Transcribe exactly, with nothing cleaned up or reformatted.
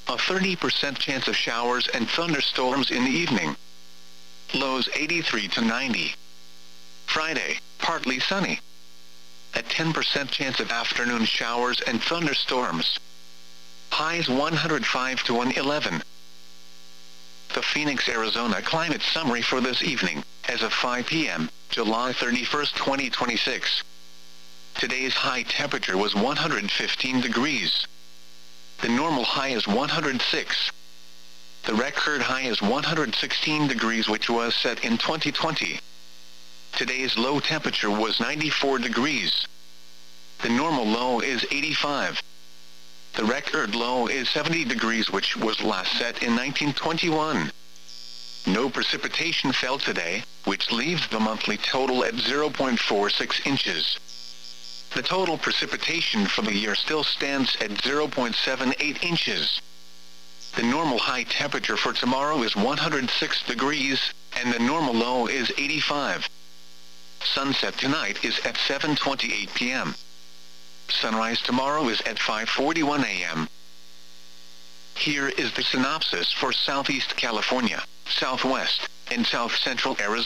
A thirty percent chance of showers and thunderstorms in the evening. Lows eighty-three to ninety. Friday, partly sunny. A ten percent chance of afternoon showers and thunderstorms. Highs one hundred five to one eleven. The Phoenix, Arizona climate summary for this evening, as of five p m, July thirty-first, twenty twenty-six. Today's high temperature was one hundred fifteen degrees. The normal high is one hundred six. The record high is one hundred sixteen degrees, which was set in twenty twenty. Today's low temperature was ninety-four degrees. The normal low is eighty-five. The record low is seventy degrees, which was last set in nineteen twenty-one. No precipitation fell today, which leaves the monthly total at zero point four six inches. The total precipitation for the year still stands at zero point seven eight inches. The normal high temperature for tomorrow is one hundred six degrees, and the normal low is eighty-five. Sunset tonight is at seven twenty-eight p m Sunrise tomorrow is at five forty-one a m Here is the synopsis for Southeast California, Southwest, and South Central Arizona.